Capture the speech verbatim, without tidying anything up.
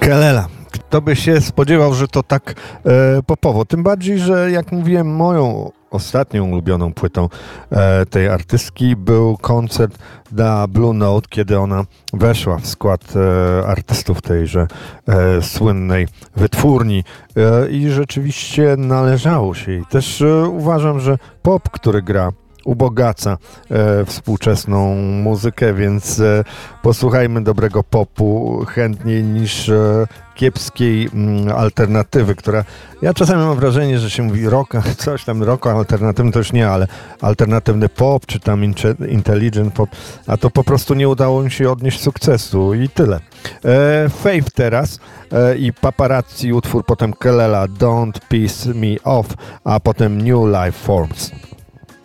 Kelela. Kto by się spodziewał, że to tak e, popowo. Tym bardziej, że jak mówiłem, moją ostatnią ulubioną płytą e, tej artystki był koncert dla Blue Note, kiedy ona weszła w skład e, artystów tejże e, słynnej wytwórni e, i rzeczywiście należało się jej. Też e, uważam, że pop, który gra, ubogaca e, współczesną muzykę, więc e, posłuchajmy dobrego popu chętniej niż e, kiepskiej mm, alternatywy, która, ja czasami mam wrażenie, że się mówi rock, coś tam rock alternatywny, to już nie, ale alternatywny pop, czy tam inche, intelligent pop, a to po prostu nie udało mi się odnieść sukcesu i tyle. E, Faith teraz e, i Paparazzi, utwór, potem Kelela, Don't Piss Me Off, a potem New Life Forms.